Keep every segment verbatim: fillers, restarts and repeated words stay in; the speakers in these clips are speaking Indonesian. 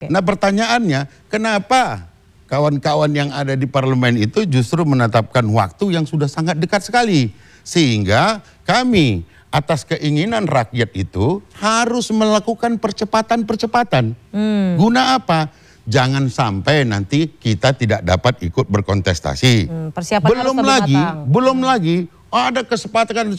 Nah pertanyaannya, kenapa kawan-kawan yang ada di parlemen itu justru menetapkan waktu yang sudah sangat dekat sekali. Sehingga kami atas keinginan rakyat itu harus melakukan percepatan-percepatan. Hmm. Guna apa? Jangan sampai nanti kita tidak dapat ikut berkontestasi. Hmm, persiapan belum harus lagi, matang. belum hmm. lagi ada kesepakatan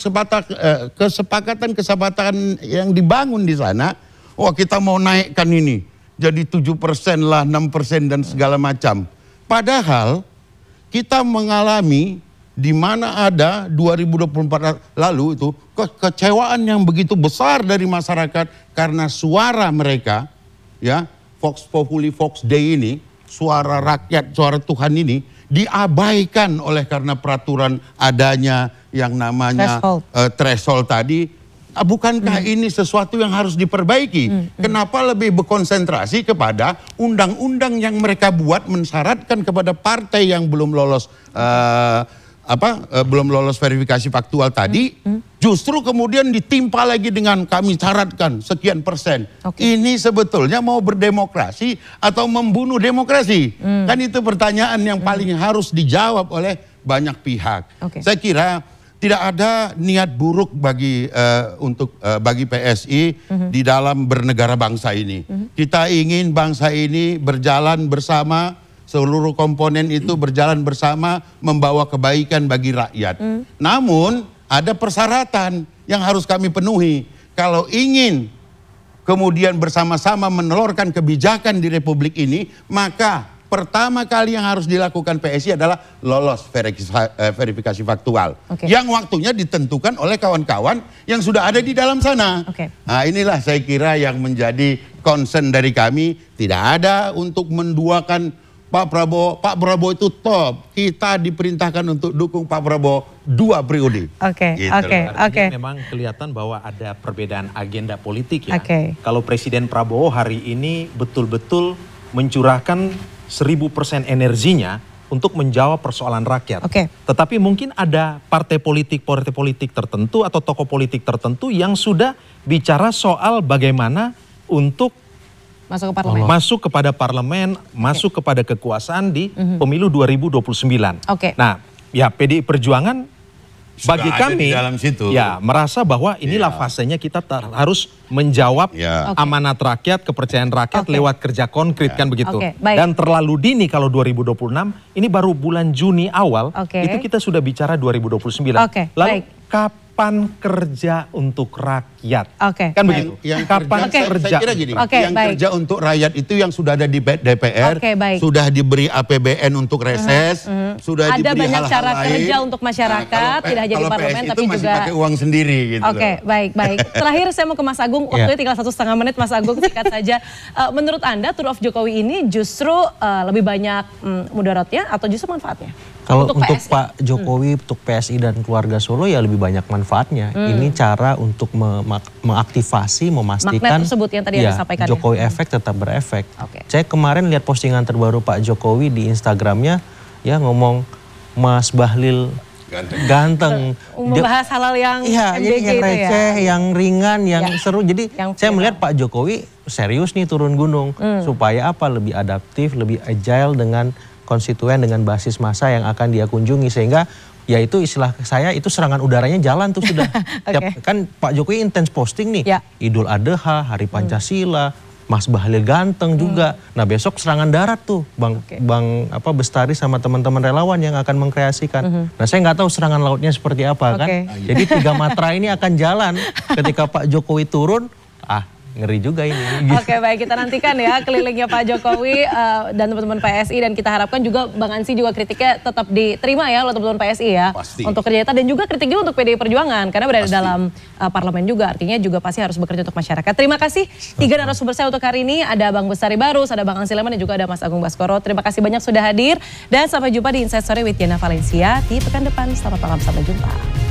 kesepakatan kesepakatan yang dibangun di sana. Wah, kita mau naikkan ini jadi tujuh persen lah, enam persen dan segala macam. Padahal kita mengalami di mana ada dua ribu dua puluh empat lalu itu kekecewaan yang begitu besar dari masyarakat karena suara mereka, ya, Vox Populi Vox Dei ini, suara rakyat, suara Tuhan ini diabaikan oleh karena peraturan adanya yang namanya threshold, uh, threshold tadi. Bukankah hmm. ini sesuatu yang harus diperbaiki? Hmm. Kenapa lebih berkonsentrasi kepada undang-undang yang mereka buat mensyaratkan kepada partai yang belum lolos uh, apa uh, belum lolos verifikasi faktual tadi, hmm. Hmm. justru kemudian ditimpa lagi dengan kami syaratkan sekian persen. Okay. Ini sebetulnya mau berdemokrasi atau membunuh demokrasi? Hmm. Kan itu pertanyaan yang paling hmm. harus dijawab oleh banyak pihak. Okay. Saya kira tidak ada niat buruk bagi uh, untuk uh, bagi P S I uh-huh. di dalam bernegara bangsa ini. Uh-huh. Kita ingin bangsa ini berjalan bersama, seluruh komponen itu berjalan bersama membawa kebaikan bagi rakyat. Uh-huh. Namun ada persyaratan yang harus kami penuhi. Kalau ingin kemudian bersama-sama menelurkan kebijakan di Republik ini, maka pertama kali yang harus dilakukan P S I adalah lolos verifikasi faktual. Okay. Yang waktunya ditentukan oleh kawan-kawan yang sudah ada di dalam sana. Okay. Nah, inilah saya kira yang menjadi concern dari kami. Tidak ada untuk menduakan Pak Prabowo. Pak Prabowo itu top. Kita diperintahkan untuk dukung Pak Prabowo dua periode. Oke, gitu. oke, oke. Memang kelihatan bahwa ada perbedaan agenda politik ya. Okay. Kalau Presiden Prabowo hari ini betul-betul mencurahkan seribu persen energinya untuk menjawab persoalan rakyat. Okay. Tetapi mungkin ada partai politik, partai politik tertentu atau tokoh politik tertentu yang sudah bicara soal bagaimana untuk masuk ke parlemen, masuk kepada parlemen, okay. masuk kepada kekuasaan di mm-hmm. pemilu dua ribu dua puluh sembilan. Okay. Nah, ya P D I Perjuangan sudah bagi kami dalam situ. Ya merasa bahwa inilah ya. fasenya kita harus menjawab ya. okay. amanat rakyat, kepercayaan rakyat okay. lewat kerja konkret ya. kan begitu. Okay, dan terlalu dini kalau dua ribu dua puluh enam, ini baru bulan Juni awal, okay. itu kita sudah bicara dua ribu dua puluh sembilan. Okay, Lalu baik. kapan kerja untuk rakyat? Okay, kan baik. begitu. Yang kapan kerja, kerja? Saya kira gini, okay, yang baik. kerja untuk rakyat itu yang sudah ada di D P R, okay, sudah diberi A P B N untuk reses, uh-huh, uh-huh. sudah ada diberi banyak hal-hal cara lain. kerja untuk masyarakat, nah, tidak hanya di parlemen tapi masih juga pakai uang sendiri gitu. Oke, okay, baik, baik. Terakhir saya mau ke Mas Agung, waktunya tinggal satu setengah menit Mas Agung, singkat saja. Uh, menurut Anda tour of Jokowi ini justru uh, lebih banyak um, mudaratnya atau justru manfaatnya? Kalau untuk, untuk P S I? Pak Jokowi, hmm. untuk P S I dan keluarga Solo ya lebih banyak manfaatnya. Hmm. Ini cara untuk me mengaktifasi, memastikan magnet tersebut yang tadi ya, Anda sampaikan. Jokowi ya? efek tetap berefek. Okay. Saya kemarin lihat postingan terbaru Pak Jokowi di Instagramnya, ya ngomong Mas Bahlil ganteng. ganteng. Membahas halal yang ya, M B G yang receh, ya? yang ringan, yang ya. seru. Jadi yang saya melihat Pak Jokowi serius nih turun gunung. Hmm. Supaya apa? Lebih adaptif, lebih agile dengan konstituen, dengan basis massa yang akan dia kunjungi. Sehingga ya itu istilah saya itu serangan udaranya jalan tuh sudah. okay. Kan Pak Jokowi intens posting nih. Ya. Idul Adha, Hari Pancasila, hmm. Mas Bahlil ganteng juga. Hmm. Nah besok serangan darat tuh Bang okay. Bang apa Bestari sama teman-teman relawan yang akan mengkreasikan. Hmm. Nah saya nggak tahu serangan lautnya seperti apa okay. kan. Jadi tiga matra ini akan jalan ketika Pak Jokowi turun. Ah ngeri juga ini. Oke okay, baik, kita nantikan ya kelilingnya Pak Jokowi uh, dan teman-teman P S I, dan kita harapkan juga Bang Ansy juga kritiknya tetap diterima ya oleh teman-teman P S I ya. Pasti. Untuk kerja nyata dan juga kritik juga untuk P D I Perjuangan karena berada pasti. dalam uh, parlemen juga, artinya juga pasti harus bekerja untuk masyarakat. Terima kasih tiga narasumber saya untuk hari ini, ada Bang Bestari Barus, ada Bang Ansy Lema dan juga ada Mas Agung Baskoro. Terima kasih banyak sudah hadir dan sampai jumpa di Inside Story with Yana Valencia di pekan depan. Selamat malam, sampai jumpa.